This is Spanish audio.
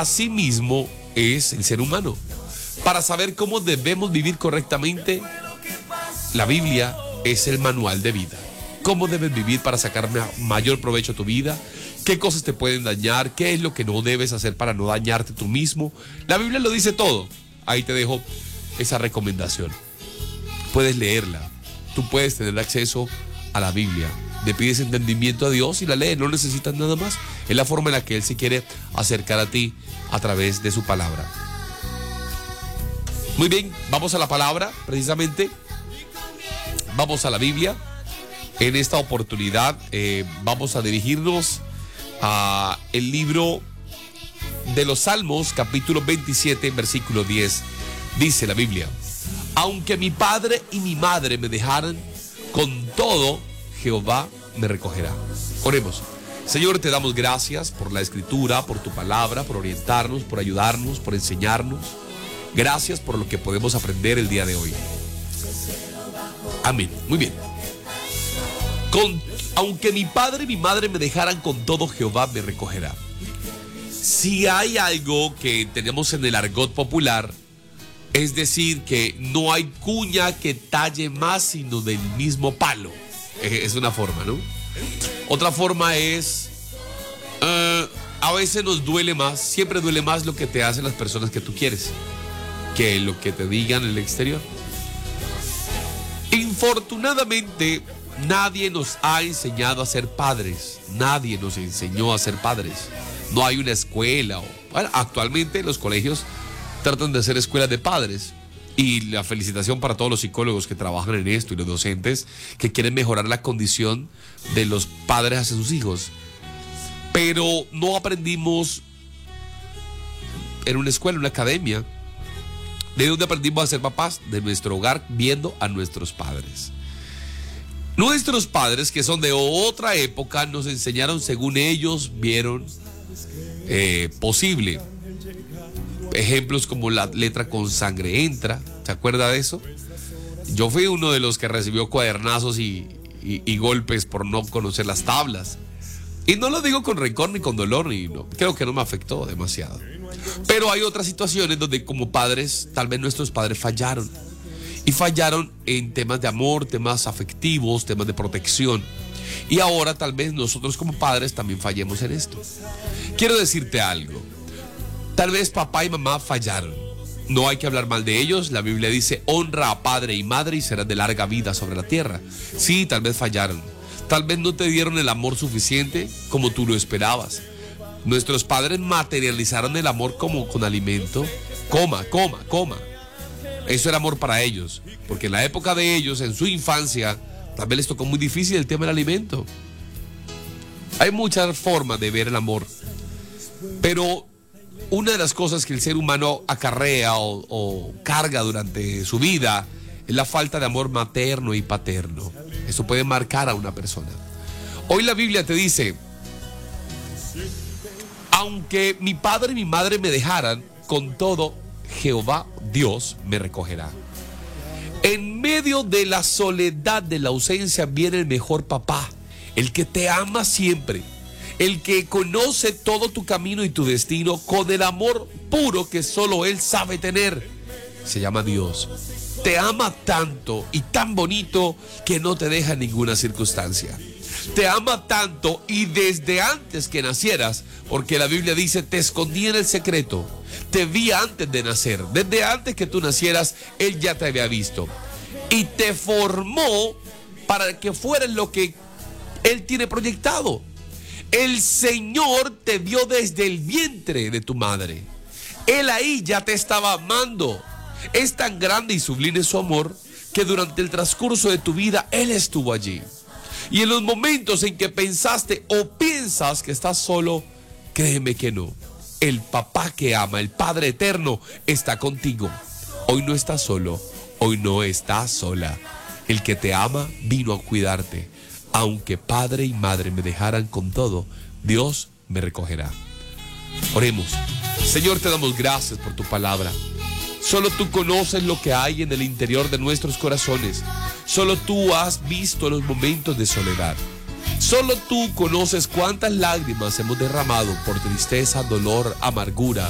así mismo es el ser humano. Para saber cómo debemos vivir correctamente, la Biblia es el manual de vida. Cómo debes vivir para sacar mayor provecho a tu vida, qué cosas te pueden dañar, qué es lo que no debes hacer para no dañarte tú mismo. La Biblia lo dice todo. Ahí te dejo esa recomendación. Puedes leerla. Tú puedes tener acceso a la Biblia. Le pides entendimiento a Dios y la lees. No necesitas nada más. Es la forma en la que Él se quiere acercar a ti a través de su palabra. Muy bien, vamos a la palabra, precisamente. Vamos a la Biblia. En esta oportunidad vamos a dirigirnos a el libro de los Salmos, capítulo 27, versículo 10. Dice la Biblia: aunque mi padre y mi madre me dejaran, con todo Jehová me recogerá. Oremos. Señor, te damos gracias por la Escritura, por tu palabra, por orientarnos, por ayudarnos, por enseñarnos. Gracias por lo que podemos aprender el día de hoy. Amén. Muy bien. Aunque mi padre y mi madre me dejaran, con todo Jehová me recogerá. Si hay algo que tenemos en el argot popular, es decir, que no hay cuña que talle más sino del mismo palo. Es una forma, ¿no? Otra forma es, a veces nos duele más, siempre duele más lo que te hacen las personas que tú quieres que lo que te digan en el exterior. Infortunadamente, nadie nos ha enseñado a ser padres. Nadie nos enseñó a ser padres. No hay una escuela. Bueno, actualmente los colegios tratan de hacer escuelas de padres. Y la felicitación para todos los psicólogos que trabajan en esto y los docentes que quieren mejorar la condición de los padres hacia sus hijos. Pero no aprendimos en una escuela, en una academia. ¿De dónde aprendimos a ser papás? De nuestro hogar, viendo a nuestros padres. Nuestros padres, que son de otra época, nos enseñaron según ellos vieron posible. Ejemplos como la letra con sangre entra. ¿Se acuerda de eso? Yo fui uno de los que recibió cuadernazos y golpes por no conocer las tablas. Y no lo digo con rencor ni con dolor, creo que no me afectó demasiado. Pero hay otras situaciones donde como padres, tal vez nuestros padres fallaron. Y fallaron en temas de amor, temas afectivos, temas de protección. Y ahora tal vez nosotros como padres también fallemos en esto. Quiero decirte algo. Tal vez papá y mamá fallaron. No hay que hablar mal de ellos. La Biblia dice: honra a padre y madre y serás de larga vida sobre la tierra. Sí, tal vez fallaron. Tal vez no te dieron el amor suficiente como tú lo esperabas. Nuestros padres materializaron el amor como con alimento. Coma. Eso era amor para ellos. Porque en la época de ellos, en su infancia, tal vez les tocó muy difícil el tema del alimento. Hay muchas formas de ver el amor. Pero una de las cosas que el ser humano acarrea o carga durante su vida es la falta de amor materno y paterno. Eso puede marcar a una persona. Hoy la Biblia te dice: aunque mi padre y mi madre me dejaran, con todo Jehová Dios me recogerá. En medio de la soledad, de la ausencia, viene el mejor papá, el que te ama siempre, el que conoce todo tu camino y tu destino con el amor puro que solo Él sabe tener. Se llama Dios. Te ama tanto y tan bonito que no te deja en ninguna circunstancia. Te ama tanto y desde antes que nacieras, porque la Biblia dice: te escondí en el secreto, te vi antes de nacer. Desde antes que tú nacieras, Él ya te había visto y te formó para que fueras lo que Él tiene proyectado. El Señor te vio desde el vientre de tu madre. Él ahí ya te estaba amando. Es tan grande y sublime su amor que durante el transcurso de tu vida Él estuvo allí. Y en los momentos en que pensaste o piensas que estás solo, créeme que no. El papá que ama, el Padre eterno, está contigo. Hoy no estás solo, hoy no estás sola. El que te ama vino a cuidarte. Aunque padre y madre me dejaran, con todo Dios me recogerá. Oremos. Señor, te damos gracias por tu palabra. Solo tú conoces lo que hay en el interior de nuestros corazones. Solo tú has visto los momentos de soledad. Solo tú conoces cuántas lágrimas hemos derramado por tristeza, dolor, amargura,